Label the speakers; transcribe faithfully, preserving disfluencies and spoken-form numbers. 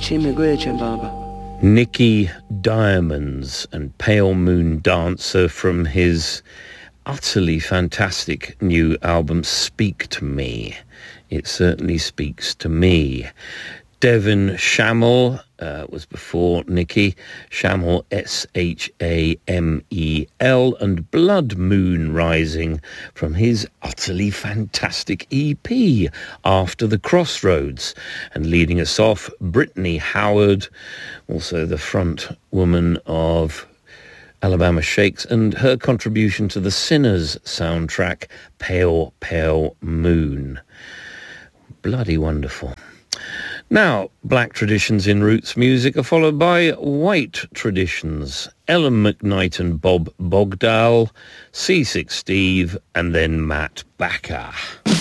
Speaker 1: Nicky Diamonds and Pale Moon Dancer from his utterly fantastic new album Speak to Me. It certainly speaks to me. Devin Shamel uh, was before Nicky. Shamel, S H A M E L, and Blood Moon Rising from his utterly fantastic E P, After the Crossroads. And leading us off, Brittany Howard, also the front woman of Alabama Shakes, and her contribution to the Sinners soundtrack, Pale, Pale Moon. Bloody wonderful. Now, black traditions in roots music are followed by white traditions. Ellen McKnight and Bob Bogdal, Seasick Steve, and then Matt Backer.